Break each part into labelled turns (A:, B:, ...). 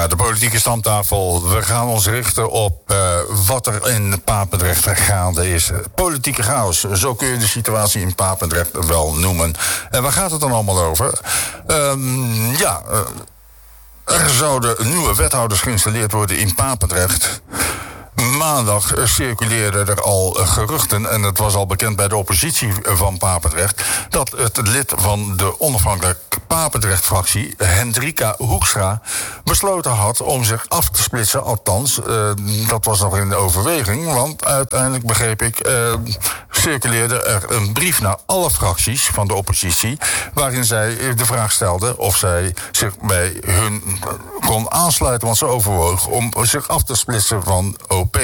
A: Ja, de politieke stamtafel. We gaan ons richten op wat er in Papendrecht gaande is. Politieke chaos, zo kun je de situatie in Papendrecht wel noemen. En waar gaat het dan allemaal over? Er zouden nieuwe wethouders geïnstalleerd worden in Papendrecht. Maandag circuleerden er al geruchten, en het was al bekend bij de oppositie van Papendrecht, dat het lid van de onafhankelijke Papendrecht-fractie, Hendrika Hoekstra, besloten had om zich af te splitsen. Althans, dat was nog in de overweging, want uiteindelijk, begreep ik, circuleerde er een brief naar alle fracties van de oppositie, waarin zij de vraag stelde of zij zich bij hun kon aansluiten, want ze overwoog om zich af te splitsen van OP.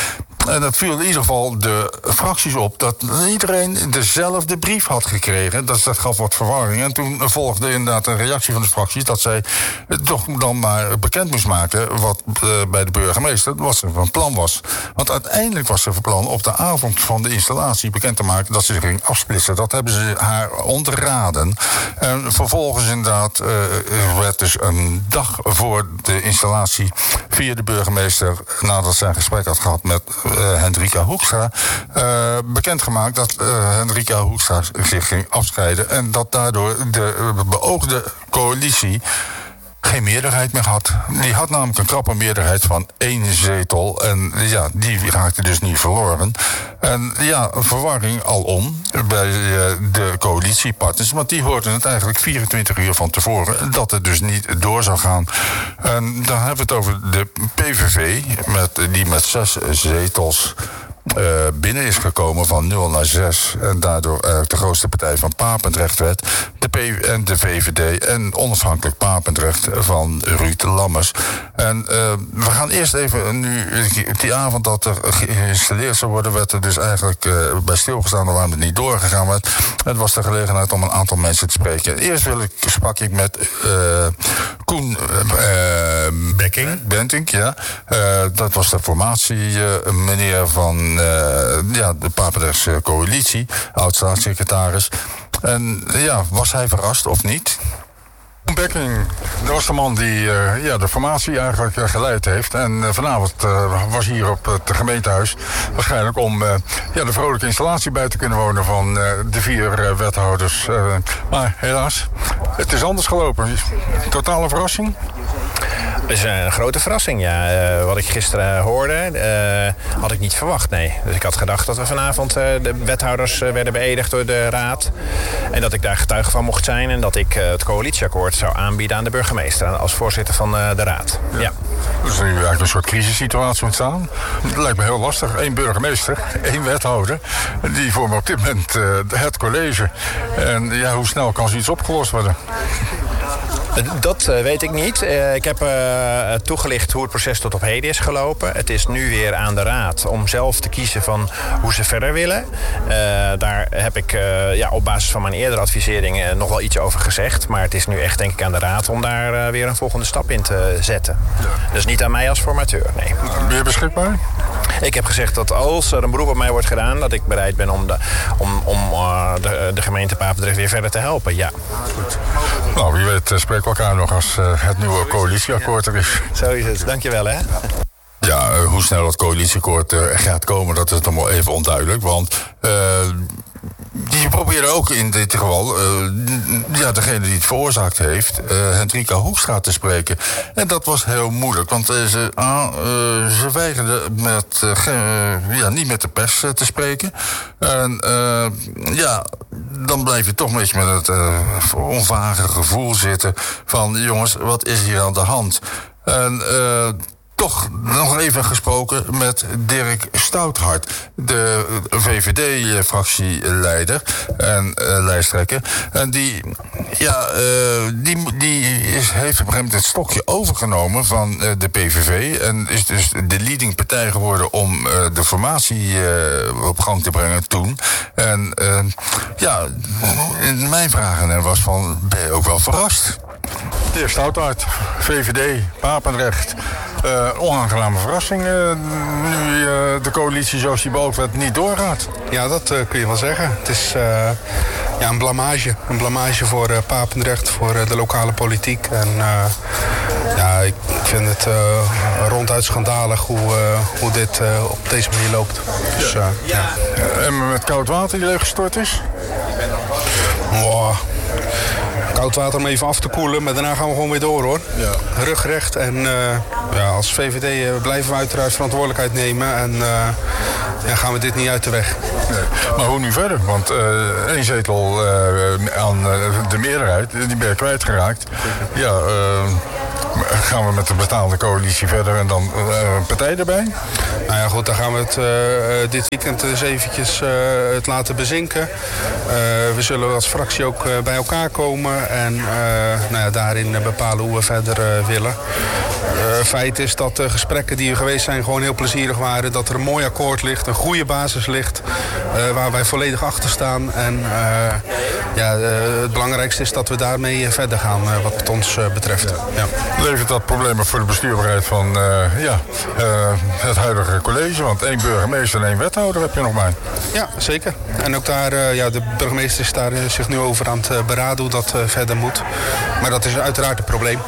A: En dat viel in ieder geval de fracties op dat iedereen dezelfde brief had gekregen. Dat gaf wat verwarring. En toen volgde inderdaad een reactie van de fracties dat zij toch dan maar bekend moest maken wat bij de burgemeester wat ze van plan was. Want uiteindelijk was ze van plan op de avond van de installatie bekend te maken dat ze zich ging afsplitsen. Dat hebben ze haar ontraden. En vervolgens inderdaad werd dus een dag voor de installatie via de burgemeester, nadat zij een gesprek had gehad met Hendrika Hoekstra, bekendgemaakt dat Hendrika Hoekstra zich ging afscheiden en dat daardoor de beoogde coalitie geen meerderheid meer had. Die had namelijk een krappe meerderheid van 1 zetel. En ja, die raakte dus niet verloren. En ja, verwarring alom bij de coalitiepartners. Want die hoorden het eigenlijk 24 uur van tevoren dat het dus niet door zou gaan. En dan hebben we het over de PVV, die met 6 zetels binnen is gekomen van 0 naar 6... en daardoor de grootste partij van Papendrecht werd. En de VVD en onafhankelijk Papendrecht van Ruud Lammers. En we gaan eerst even nu, die avond dat er geïnstalleerd zou worden, werd er dus eigenlijk bij stilgestaan waarom het niet doorgegaan werd. Het was de gelegenheid om een aantal mensen te spreken. Eerst sprak ik met Koen Bentink, ja. Dat was de formatie meneer van de Papendrechtse coalitie, oud-staatssecretaris. En ja, was hij verrast of niet? Bekking, dat was de man die de formatie eigenlijk geleid heeft. En vanavond was hier op het gemeentehuis waarschijnlijk om de vrolijke installatie bij te kunnen wonen van de 4 wethouders. Maar helaas, het is anders gelopen. Totale verrassing?
B: Het is een grote verrassing, ja. Wat ik gisteren hoorde, had ik niet verwacht, nee. Dus ik had gedacht dat we vanavond de wethouders werden beëdigd door de raad. En dat ik daar getuige van mocht zijn. En dat ik het coalitieakkoord zou aanbieden aan de burgemeester als voorzitter van de raad. Ja.
A: Dus is nu eigenlijk een soort crisissituatie ontstaan. Het lijkt me heel lastig. 1 burgemeester, 1 wethouder. Die vormen op dit moment het college. En ja, hoe snel kan zoiets opgelost worden?
B: Dat weet ik niet. Ik heb toegelicht hoe het proces tot op heden is gelopen. Het is nu weer aan de raad om zelf te kiezen van hoe ze verder willen. Daar heb ik op basis van mijn eerdere adviseringen nog wel iets over gezegd. Maar het is nu echt denk ik aan de raad om daar weer een volgende stap in te zetten. Dus niet aan mij als formateur, nee.
A: Ben je beschikbaar?
B: Ik heb gezegd dat als er een beroep op mij wordt gedaan, dat ik bereid ben om de gemeente Papendrecht weer verder te helpen, ja.
A: Goed. Nou, wie weet spreken we elkaar nog als het nieuwe coalitieakkoord er is.
B: Zo is het. Dankjewel, hè.
A: Ja, hoe snel dat coalitieakkoord gaat komen, dat is nog wel even onduidelijk. Want die proberen ook in dit geval degene die het veroorzaakt heeft, Hendrika Hoekstra, te spreken. En dat was heel moeilijk, want ze weigerden niet met de pers te spreken. En dan blijf je toch een beetje met het onvage gevoel zitten van, jongens, wat is hier aan de hand? En toch nog even gesproken met Dirk Stouthart, de VVD-fractieleider en lijsttrekker. En die heeft op een gegeven moment het stokje overgenomen van de PVV en is dus de leading partij geworden om de formatie op gang te brengen toen. En mijn vraag aan hem was van, ben je ook wel verrast? Dirk Stouthart, VVD, Papendrecht. Onaangename verrassing nu de coalitie zoals die beoogd werd niet doorgaat.
C: Ja, dat kun je wel zeggen. Het is een blamage. Een blamage voor Papendrecht, voor de lokale politiek. En Ja, ik vind het ronduit schandalig hoe dit op deze manier loopt. Dus, ja.
A: En met koud water die leeggestort is?
C: Koud water om even af te koelen, maar daarna gaan we gewoon weer door, hoor. Ja. Rugrecht en als VVD blijven we uiteraard verantwoordelijkheid nemen en gaan we dit niet uit de weg.
A: Nee. Maar hoe nu verder? Want 1 zetel aan de meerderheid, die ben je kwijtgeraakt. Ja, gaan we met de bestaande coalitie verder en dan een partij erbij?
C: Nou ja, goed, dan gaan we het dit weekend eens eventjes het laten bezinken. We zullen als fractie ook bij elkaar komen en daarin bepalen hoe we verder willen. Feit is dat de gesprekken die er geweest zijn gewoon heel plezierig waren. Dat er een mooi akkoord ligt, een goede basis ligt, waar wij volledig achter staan. En het belangrijkste is dat we daarmee verder gaan wat het ons betreft. Ja.
A: Levert dat problemen voor de bestuurbaarheid van het huidige college? Want 1 burgemeester en 1 wethouder heb je nog maar.
C: Ja, zeker. En ook daar, de burgemeester is daar zich nu over aan het beraden hoe dat verder moet. Maar dat is uiteraard een probleem.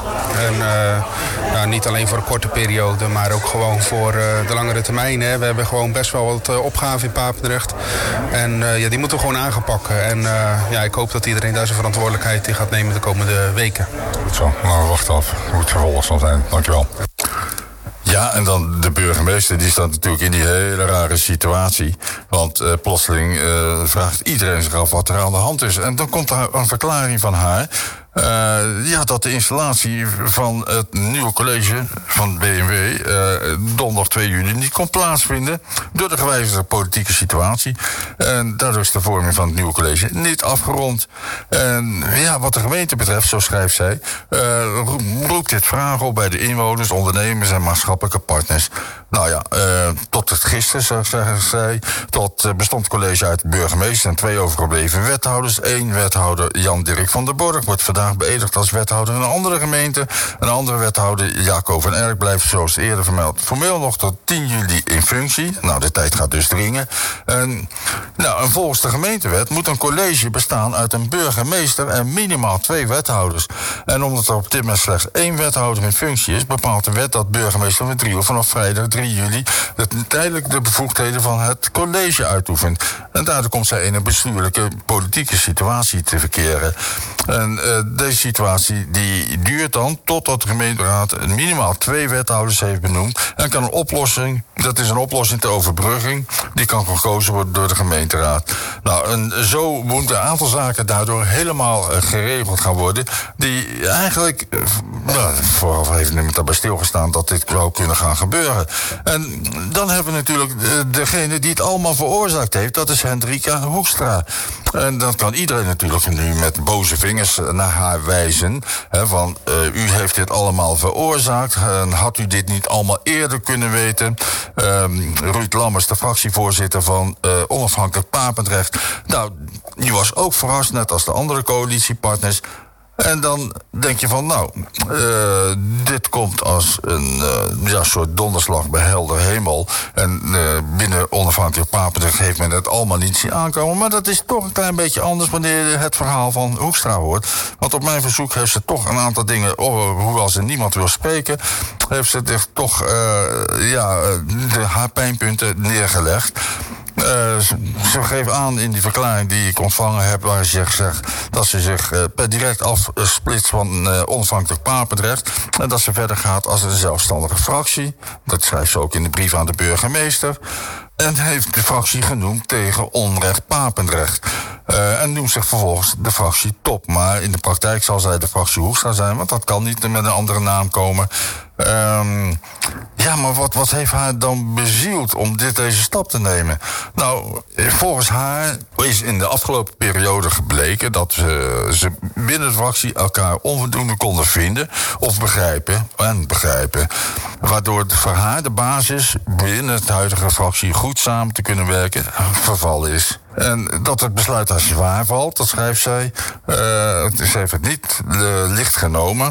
C: En niet alleen voor een korte periode, maar ook gewoon voor de langere termijn. Hè. We hebben gewoon best wel wat opgaven in Papendrecht. En die moeten we gewoon aan gaan pakken. En ik hoop dat iedereen daar zijn verantwoordelijkheid in gaat nemen de komende weken.
A: Goed zo. Nou, we wachten af hoe het vervolg zal zijn. Dankjewel. Ja, en dan de burgemeester, die staat natuurlijk in die hele rare situatie. Want plotseling vraagt iedereen zich af wat er aan de hand is. En dan komt er een verklaring van haar. Dat de installatie van het nieuwe college van BMW donderdag 2 juli niet kon plaatsvinden door de gewijzigde politieke situatie. En daardoor is de vorming van het nieuwe college niet afgerond. En wat de gemeente betreft, zo schrijft zij, roept dit vragen op bij de inwoners, ondernemers en maatschappelijke partners. Tot het gisteren, zeggen zij, bestond het college uit de burgemeester en 2 overgebleven wethouders. 1 wethouder, Jan-Dirk van der Borg, wordt vandaag beëdigd als wethouder in een andere gemeente. Een andere wethouder, Jaco van Erk, blijft zoals eerder vermeld formeel nog tot 10 juli in functie. De tijd gaat dus dringen. En volgens de gemeentewet moet een college bestaan uit een burgemeester en minimaal 2 wethouders. En omdat er op dit moment slechts 1 wethouder in functie is, bepaalt de wet dat burgemeester van Driel vanaf vrijdag 3 juli tijdelijk de bevoegdheden van het college uitoefent. En daardoor komt zij in een bestuurlijke politieke situatie te verkeren. En deze situatie die duurt dan totdat de gemeenteraad minimaal 2 wethouders heeft benoemd. En kan een oplossing, dat is een oplossing ter overbrugging, die kan gekozen worden door de gemeenteraad. En zo moeten een aantal zaken daardoor helemaal geregeld gaan worden, die eigenlijk, vooral heeft niemand daarbij stilgestaan dat dit zou kunnen gaan gebeuren. En dan hebben we natuurlijk degene die het allemaal veroorzaakt heeft, dat is Hendrika Hoekstra. En dan kan iedereen natuurlijk nu met boze vingers naar haar wijzen. Van, u heeft dit allemaal veroorzaakt. Had u dit niet allemaal eerder kunnen weten? Ruud Lammers, de fractievoorzitter van Onafhankelijk Papendrecht. Die was ook verrast, net als de andere coalitiepartners. En dan denk je van, dit komt als een soort donderslag bij helder hemel. En binnen Onafhankelijk Papendrecht heeft men het allemaal niet zien aankomen. Maar dat is toch een klein beetje anders wanneer je het verhaal van Hoekstra hoort. Want op mijn verzoek heeft ze toch een aantal dingen, hoewel ze niemand wil spreken, heeft ze zich toch haar pijnpunten neergelegd. Ze geeft aan in die verklaring die ik ontvangen heb, waar ze zegt dat ze zich per direct afsplitst van Onafhankelijk Papendrecht. En dat ze verder gaat als een zelfstandige fractie. Dat schrijft ze ook in de brief aan de burgemeester. En heeft de fractie genoemd tegen Onrecht Papendrecht. En noemt zich vervolgens de fractie Top. Maar in de praktijk zal zij de fractie Hoekstra zijn, want dat kan niet met een andere naam komen. Maar wat heeft haar dan bezield om deze stap te nemen? Volgens haar is in de afgelopen periode gebleken dat ze binnen de fractie elkaar onvoldoende konden vinden of begrijpen. Waardoor voor haar de basis binnen het huidige fractie goed samen te kunnen werken vervallen is. En dat het besluit haar zwaar valt, dat schrijft zij. Ze heeft het niet licht genomen.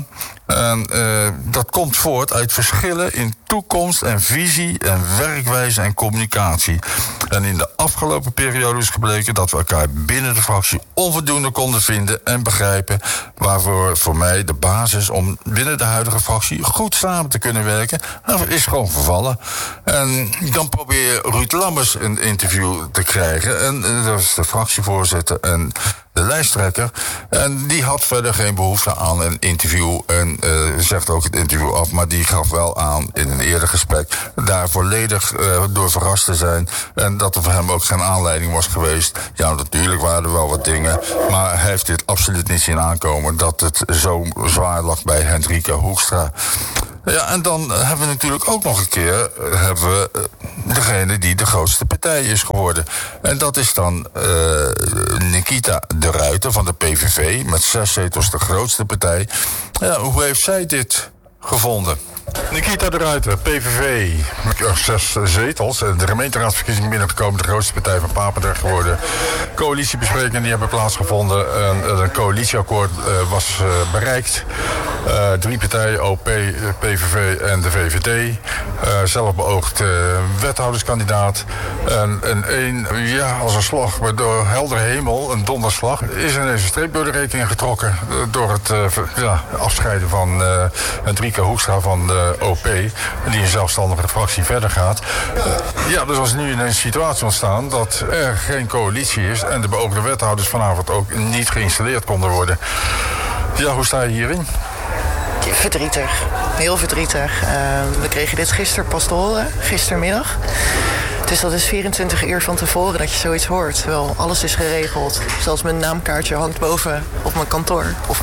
A: En dat komt voort uit verschillen in toekomst en visie en werkwijze en communicatie. En in de afgelopen periode is gebleken dat we elkaar binnen de fractie onvoldoende konden vinden en begrijpen, waarvoor voor mij de basis om binnen de huidige fractie goed samen te kunnen werken, is gewoon vervallen. En dan probeer Ruud Lammers een interview te krijgen. En dat is de fractievoorzitter en de lijsttrekker. En die had verder geen behoefte aan een interview. En zegt ook het interview af. Maar die gaf wel aan in een eerder gesprek daar volledig door verrast te zijn. En dat er voor hem ook geen aanleiding was geweest. Ja, natuurlijk waren er wel wat dingen. Maar hij heeft dit absoluut niet zien aankomen dat het zo zwaar lag bij Hendrika Hoekstra. Ja, en dan hebben we natuurlijk ook nog een keer degene die de grootste partij is geworden. En dat is dan Nikita de Ruiter van de PVV, met 6 zetels de grootste partij. Ja, hoe heeft zij dit gevonden?
D: Nikita de Ruiter, PVV, 6 zetels. De gemeenteraadsverkiezingen binnengekomen, de grootste partij van Papendrecht geworden. Coalitiebesprekingen die hebben plaatsgevonden. Een coalitieakkoord was bereikt. 3 partijen, OP, PVV en de VVD. Zelf beoogd wethouderskandidaat. En als een slag, maar door heldere hemel, een donderslag, is ineens een streep door de rekening getrokken. Door het afscheiden van Hendrika Hoekstra van de OP, die een zelfstandige fractie verder gaat. Dus was nu ineens een situatie ontstaan dat er geen coalitie is en de beoogde wethouders vanavond ook niet geïnstalleerd konden worden. Ja, hoe sta je hierin?
E: Verdrietig. Heel verdrietig. We kregen dit gisteren pas te horen, gistermiddag. Dus dat is 24 uur van tevoren dat je zoiets hoort. Terwijl alles is geregeld. Zelfs mijn naamkaartje hangt boven op mijn kantoor.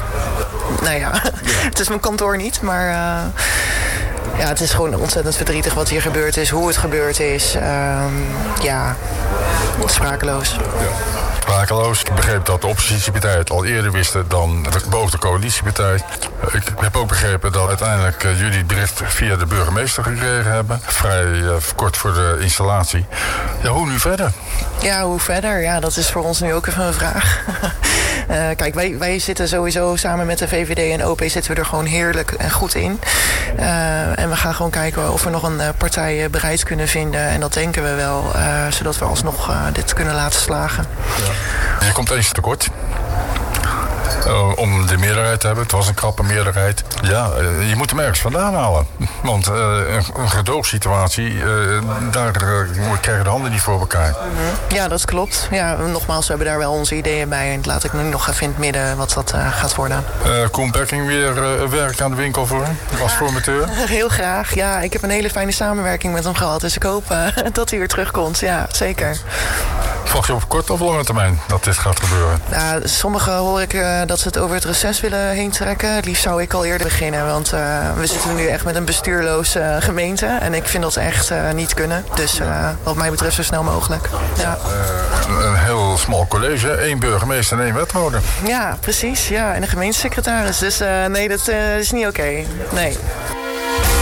E: Het is mijn kantoor niet, maar het is gewoon ontzettend verdrietig wat hier gebeurd is, hoe het gebeurd is. Sprakeloos.
D: Ja. Sprakeloos. Ik begreep dat de oppositiepartijen het al eerder wisten dan de beoogde coalitiepartij. Ik heb ook begrepen dat uiteindelijk jullie het bericht via de burgemeester gekregen hebben. Vrij kort voor de installatie. Ja, hoe nu verder?
E: Ja, hoe verder? Ja, dat is voor ons nu ook even een vraag. Kijk, wij zitten sowieso samen met de VVD en OP zitten we er gewoon heerlijk en goed in. En we gaan gewoon kijken of we nog een partij bereid kunnen vinden. En dat denken we wel, zodat we alsnog dit kunnen laten slagen.
D: Ja. Je komt eens tekort. Om de meerderheid te hebben. Het was een krappe meerderheid. Ja, je moet hem ergens vandaan halen. Want een gedoogsituatie, daar krijgen de handen niet voor elkaar.
E: Ja, dat klopt. Ja, nogmaals, we hebben daar wel onze ideeën bij. En laat ik nu nog even in het midden wat dat gaat worden.
D: Koen Bekking weer werk aan de winkel voor als formateur?
E: Heel graag. Ja, ik heb een hele fijne samenwerking met hem gehad. Dus ik hoop dat hij weer terugkomt. Ja, zeker.
D: Verwacht je op korte of lange termijn dat dit gaat gebeuren?
E: Sommigen hoor ik dat ze het over het reces willen heen trekken. Het liefst zou ik al eerder beginnen. Want we zitten nu echt met een bestuurloze gemeente. En ik vind dat echt niet kunnen. Dus wat mij betreft zo snel mogelijk. Ja.
D: Een heel smal college. 1 burgemeester en 1 wethouder.
E: Ja, precies. Ja. En een gemeentesecretaris. Dus nee, dat is niet oké. Nee.